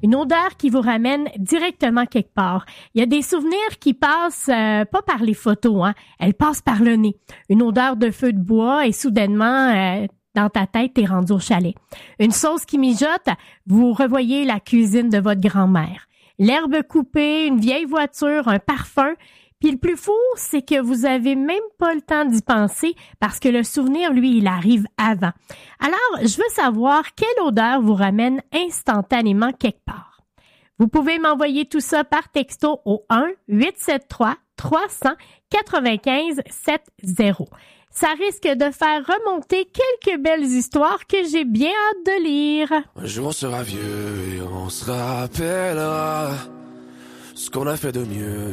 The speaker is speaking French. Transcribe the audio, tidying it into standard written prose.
Une odeur qui vous ramène directement quelque part. Il y a des souvenirs qui passent pas par les photos, hein. Elles passent par le nez. Une odeur de feu de bois et soudainement, dans ta tête, t'es rendu au chalet. Une sauce qui mijote, vous revoyez la cuisine de votre grand-mère. L'herbe coupée, une vieille voiture, un parfum. Puis le plus fou, c'est que vous avez même pas le temps d'y penser parce que le souvenir, lui, il arrive avant. Alors, je veux savoir quelle odeur vous ramène instantanément quelque part. Vous pouvez m'envoyer tout ça par texto au 1-873-300-9570. Ça risque de faire remonter quelques belles histoires que j'ai bien hâte de lire. Un jour on sera vieux et on se rappellera ce qu'on a fait de mieux.